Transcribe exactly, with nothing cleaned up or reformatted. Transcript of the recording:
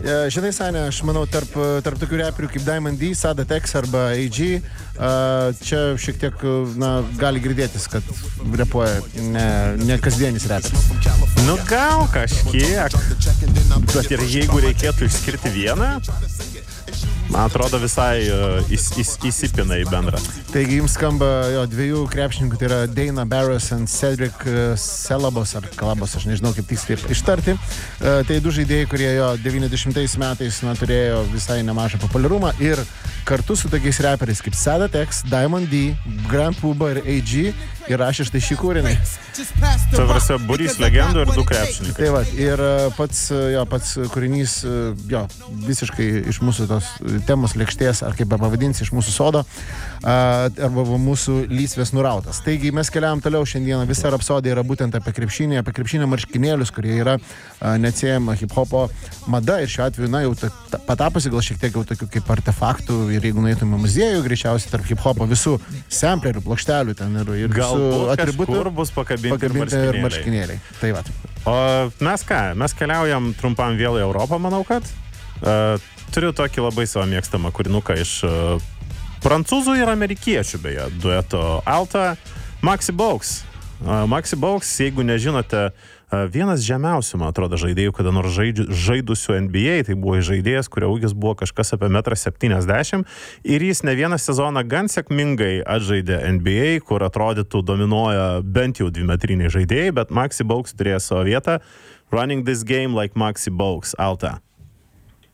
Žinai, Sanė, aš manau, tarp, tarp tokių reperių kaip Diamond D, Sada Tex arba A G, čia šiek tiek, na, gali girdėtis, kad repuoja ne, ne kasdienis reperis. Nu gal kažkiek, bet ir jeigu reikėtų išskirti vieną, man atrodo visai uh, įs, įs, įsipina į bendrą. Taigi jums skamba jo dviejų krepšininkų, tai yra Dana Barros and Cedric Selabos ar Kalabos, aš nežinau kaip tiksliai ištarti. Uh, tai du žaidėjai, kurie jo devyniasdešimtais metais na, turėjo visai nemažą populiarumą ir kartu su tokiais reperiais kaip Sada Tex, Diamond D, Grand Puba ir A G įrašė štai šį kūrinį. Tai varsia būrys legendų ir du krepšininkai. Tai va, ir pats, jo, pats kūrinys jo, visiškai iš mūsų tos temos lėkštės, ar kaip pavadinsi, iš mūsų sodo, arba mūsų lysvės nurautas. Taigi mes keliavom toliau šiandieną. Visa rapsodija yra būtent apie krepšinį, apie krepšinio marškinėlius, kurie yra neatsiejama hip-hopo mada ir šiuo atveju, na, jau ta, ta, patapusi gal šiek tiek jau tokių kaip artefaktų ir jeigu nueitume muziejų, greičiausiai tarp hip-hopo visų samplerių, plokštelių ten ir, ir visų atributų bus pakabinti, pakabinti ir ir marškinėliai. Tai va. O mes ką? Mes keliaujam trumpam vėl į Europą, manau, kad. Uh, turiu tokį labai savo mėgstamą kūrinuką iš uh, prancūzų ir amerikiečių, beje, dueto Alta, Maxi Bogues. Uh, Maxi Bogues, jeigu nežinote, uh, vienas žemiausių, man atrodo, žaidėjų, kada nors žaidžiu, žaidusių N B A, tai buvo žaidėjas, kurio ūgis buvo kažkas apie metą septyniasdešimt ir jis ne vieną sezoną gan sėkmingai atžaidė N B A, kur atrodytų dominuoja bent jau dvimetriniai žaidėjai, bet Maxi Bogues turėjo savo vietą. Running this game like Maxi Bogues, Alta.